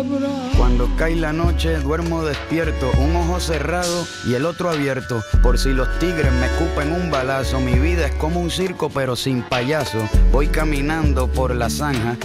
Cuando cae la noche duermo despierto, un ojo cerrado y el otro abierto, por si los tigres me escupen un balazo. Mi vida es como un circo pero sin payaso, voy caminando por la zanja